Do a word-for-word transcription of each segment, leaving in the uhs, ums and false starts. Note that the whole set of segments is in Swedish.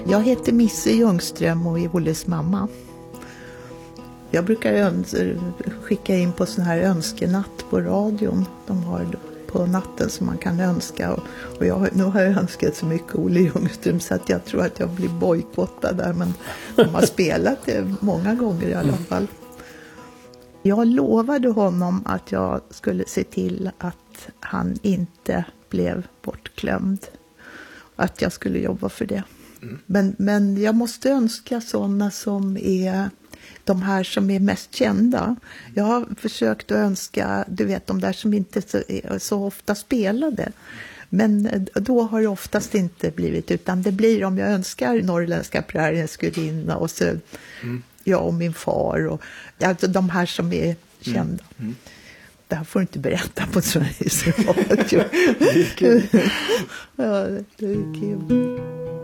Jag heter Misse Ljungström och är Olles mamma. Jag brukar öns- skicka in på sån här önskenatt på radion. De har på natten som man kan önska. Och, och jag, nu har jag önskat så mycket Olle Ljungström så att jag tror att jag blir bojkottad där. Men de har spelat det många gånger i alla fall. Jag lovade honom att jag skulle se till att han inte blev bortglömd. Att jag skulle jobba för det. Mm. Men, men jag måste önska sådana som är de här som är mest kända. Jag har försökt att önska, du vet, de där som inte så, så ofta spelade. Men då har det oftast inte blivit, utan det blir om jag önskar Norrländska prärien Gurinna och så mm. jag och min far. Och, alltså de här som är kända. Mm. Mm. Det här får du inte berätta på Sveriges Radio. Det är kul. Ja, det är kul.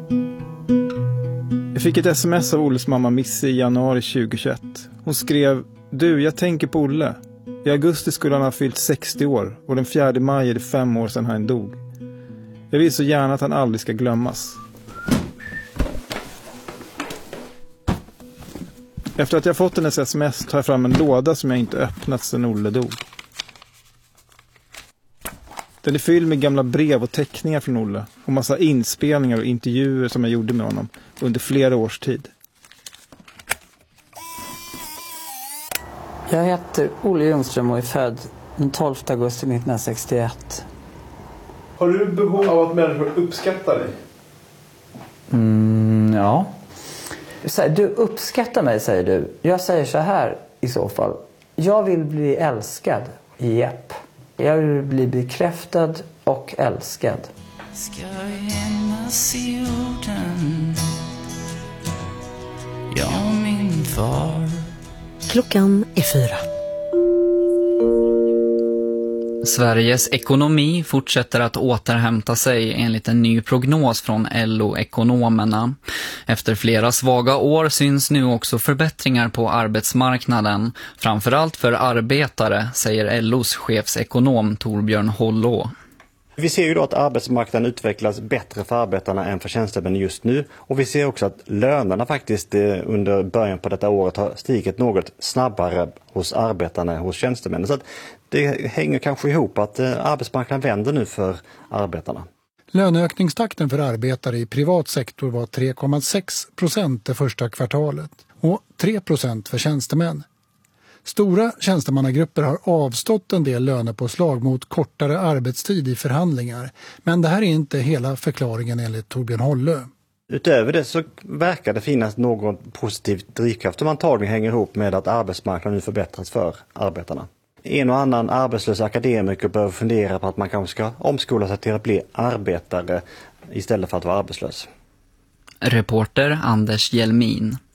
Jag fick ett sms av Olles mamma Misse i januari tjugohundratjugoett. Hon skrev: Du, jag tänker på Olle. I augusti skulle han ha fyllt sextio år och den fjärde maj är det fem år sedan han dog. Jag vill så gärna att han aldrig ska glömmas. Efter att jag fått en sms tar jag fram en låda som jag inte öppnat sedan Olle dog. Den är fylld med gamla brev och teckningar från Olle och massa inspelningar och intervjuer som jag gjorde med honom under flera års tid. Jag heter Olle Ljungström och är född den tolfte augusti nittonhundrasextioett. Har du behov av att människor uppskattar dig? Mm, ja. Du uppskattar mig, säger du. Jag säger så här i så fall. Jag vill bli älskad. Jepp. Jag vill bli bekräftad och älskad. Ska gärnas i jorden. Jag och min far. Klockan är fyra. Sveriges ekonomi fortsätter att återhämta sig enligt en ny prognos från L O-ekonomerna. Efter flera svaga år syns nu också förbättringar på arbetsmarknaden, framförallt för arbetare, säger L O:s chefsekonom Torbjörn Hollå. Vi ser ju då att arbetsmarknaden utvecklas bättre för arbetarna än för tjänstemän just nu. Och vi ser också att lönerna faktiskt under början på detta året har stigit något snabbare hos arbetarna än hos tjänstemännen. Så att det hänger kanske ihop att arbetsmarknaden vänder nu för arbetarna. Löneökningstakten för arbetare i privat sektor var tre komma sex procent det första kvartalet och tre procent för tjänstemän. Stora tjänstemannagrupper har avstått en del lönepåslag mot kortare arbetstid i förhandlingar. Men det här är inte hela förklaringen enligt Torbjörn Hollö. Utöver det så verkar det finnas någon positiv drivkraft som antagligen hänger ihop med att arbetsmarknaden nu förbättras för arbetarna. En och annan arbetslös akademiker bör fundera på att man kanske ska omskola sig till att bli arbetare istället för att vara arbetslös. Reporter Anders Hjelmin.